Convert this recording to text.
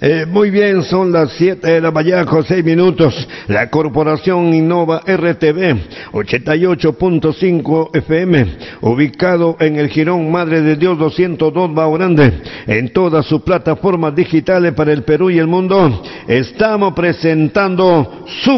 Muy bien, son las 7 de la mañana con 6 minutos. La Corporación Innova RTV, 88.5 FM, ubicado en el Jirón Madre de Dios 202 Baorande, en todas sus plataformas digitales para el Perú y el mundo. Estamos presentando su